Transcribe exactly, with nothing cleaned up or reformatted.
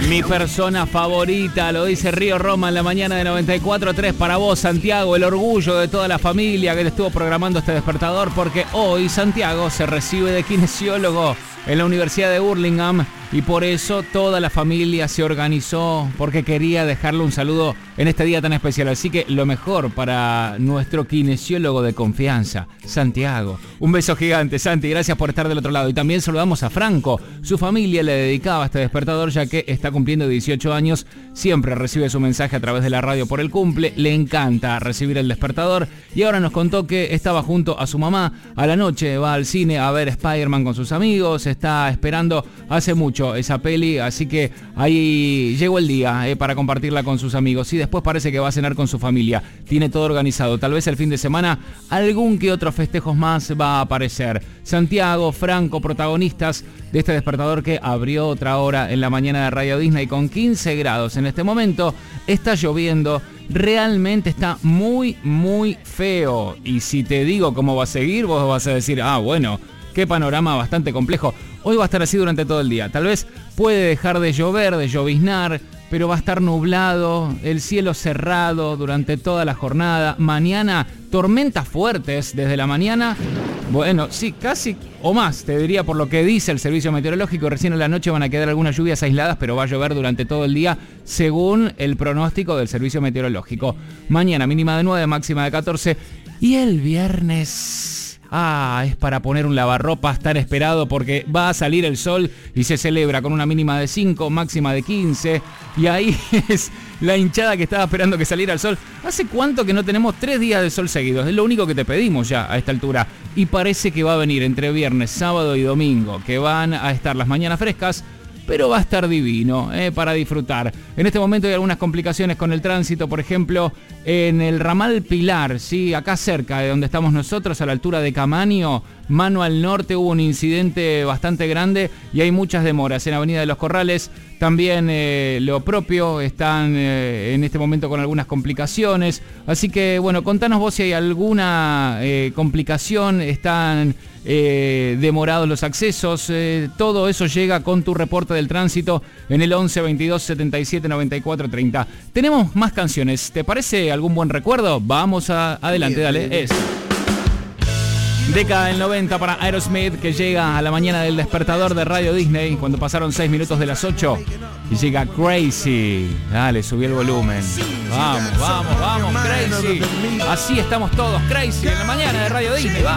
Mi persona favorita, lo dice Río Roma en la mañana de noventa y cuatro tres para vos, Santiago, el orgullo de toda la familia que te estuvo programando este despertador, porque hoy Santiago se recibe de kinesiólogo en la Universidad de Burlingame y por eso toda la familia se organizó porque quería dejarle un saludo en este día tan especial. Así que lo mejor para nuestro kinesiólogo de confianza, Santiago. Un beso gigante, Santi, gracias por estar del otro lado. Y también saludamos a Franco. Su familia le dedicaba este despertador ya que está cumpliendo dieciocho años. Siempre recibe su mensaje a través de la radio por el cumple. Le encanta recibir el despertador y ahora nos contó que estaba junto a su mamá. A la noche va al cine a ver Spider-Man con sus amigos. Está esperando hace mucho esa peli, así que ahí llegó el día eh, para compartirla con sus amigos y después parece que va a cenar con su familia. Tiene todo organizado, tal vez el fin de semana algún que otro festejos más va a aparecer. Santiago, Franco, protagonistas de este despertador que abrió otra hora en la mañana de Radio Disney con quince grados en este momento. Está lloviendo, realmente está muy muy feo y si te digo cómo va a seguir vos vas a decir, ah bueno, qué panorama bastante complejo. Hoy va a estar así durante todo el día. Tal vez puede dejar de llover, de lloviznar, pero va a estar nublado, el cielo cerrado durante toda la jornada. Mañana, tormentas fuertes desde la mañana. Bueno, sí, casi o más, te diría por lo que dice el servicio meteorológico. Recién en la noche van a quedar algunas lluvias aisladas, pero va a llover durante todo el día, según el pronóstico del servicio meteorológico. Mañana mínima de nueve, máxima de catorce. Y el viernes... Ah, es para poner un lavarropas tan esperado porque va a salir el sol y se celebra con una mínima de cinco, máxima de quince. Y ahí es la hinchada que estaba esperando que saliera el sol. ¿Hace cuánto que no tenemos tres días de sol seguidos? Es lo único que te pedimos ya a esta altura. Y parece que va a venir entre viernes, sábado y domingo, que van a estar las mañanas frescas, pero va a estar divino eh, para disfrutar. En este momento hay algunas complicaciones con el tránsito, por ejemplo, en el ramal Pilar, ¿sí? Acá cerca de donde estamos nosotros, a la altura de Camaño, mano al norte, hubo un incidente bastante grande y hay muchas demoras. En Avenida de los Corrales también eh, lo propio, están eh, en este momento con algunas complicaciones. Así que, bueno, contanos vos si hay alguna eh, complicación, están eh, demorados los accesos, eh, todo eso llega con tu reporte del tránsito en el once, veintidós, setenta y siete, noventa y cuatro, treinta. Tenemos más canciones, ¿te parece algún buen recuerdo? Vamos a, adelante, dale, es... Década del noventa para Aerosmith, que llega a la mañana del despertador de Radio Disney cuando pasaron seis minutos de las ocho y llega Crazy. Dale, subí el volumen. Vamos, vamos, vamos, Crazy. Así estamos todos, Crazy, en la mañana de Radio Disney. Vamos.